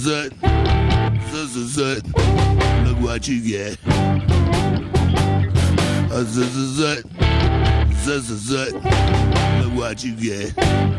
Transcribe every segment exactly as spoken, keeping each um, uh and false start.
Zut, zut, zut, zut. Look what you get. Uh, zut, zut, zut, zut, zut, zut. Look what you get.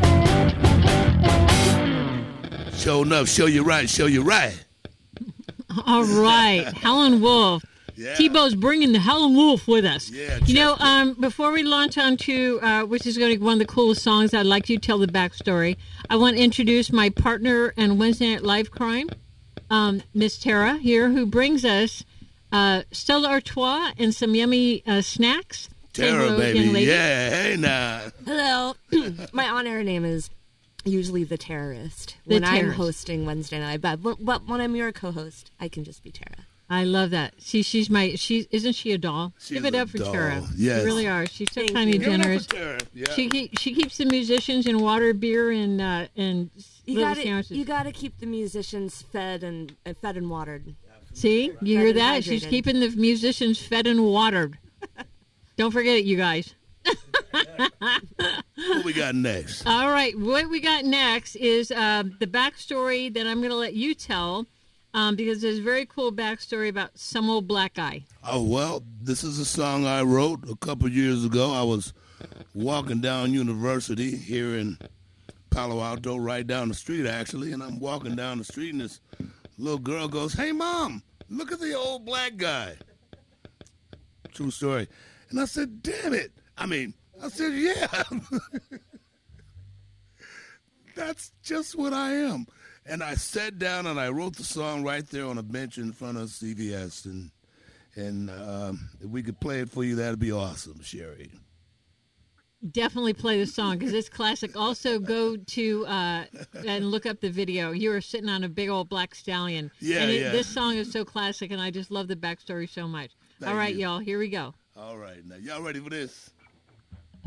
Show enough, show you right, show you right. All right, Helen Wolf. Yeah. T-Bow's bringing the Helen Wolf with us. Yeah, you know, check it. um, before we launch on to, uh, which is going to be one of the coolest songs, I'd like you to tell the backstory. I want to introduce my partner and Wednesday Night Live crime, um, Miss Tara here, who brings us uh, Stella Artois and some yummy uh, snacks. Say Tara, hello, baby. young lady. Yeah, hey now. Hello. My on-air name is usually The Terrorist The when I'm Terrorist. hosting Wednesday Night, but, but when I'm your co-host, I can just be Tara. I love that. She, she's my. She isn't she a doll? She's Give it a up for doll. Tara. Yes. You really are. She's so Thank kind you. and Give it up generous. for Tara. Yeah. She keep, she keeps the musicians in water, beer, and uh, and You little got sandwiches. to you got to keep the musicians fed and uh, fed and watered. See, you Fed hear and that? She's hydrated. keeping the musicians fed and watered. Don't forget it, you guys. What we got next? All right, what we got next is uh, the backstory that I'm going to let you tell, um, because there's a very cool backstory about some old black guy. Oh, well, this is a song I wrote a couple years ago. I was walking down University here in Palo Alto, right down the street, actually, and I'm walking down the street, and this little girl goes, "Hey, Mom, look at the old black guy." True story. And I said, "Damn it." I mean, I said, yeah. That's just what I am. And I sat down and I wrote the song right there on a bench in front of C V S. And and um, if we could play it for you, that'd be awesome, Sherry. Definitely play the song because it's classic. Also, go to uh, and look up the video. You were sitting on a big old black stallion. Yeah, and it, yeah. This song is so classic, and I just love the backstory so much. Thank All right, you. y'all, here we go. All right. Now, y'all ready for this?